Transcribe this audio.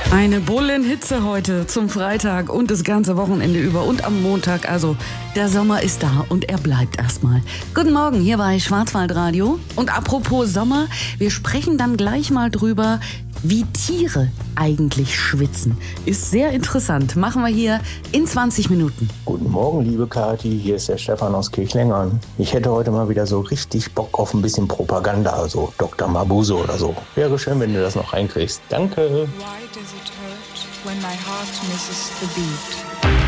Eine Bullenhitze heute zum Freitag und das ganze Wochenende über und am Montag. Also der Sommer ist da und er bleibt erstmal. Guten Morgen, hier bei Schwarzwaldradio. Und apropos Sommer, wir sprechen dann gleich mal drüber, wie Tiere eigentlich schwitzen. Ist sehr interessant. Machen wir hier in 20 Minuten. Guten Morgen, liebe Kathi. Hier ist der Stefan aus Kirchlengern. Ich hätte heute mal wieder so richtig Bock auf ein bisschen Propaganda, also Dr. Mabuse oder so. Wäre schön, wenn du das noch reinkriegst. Danke. Why does it hurt when my heart misses the beat?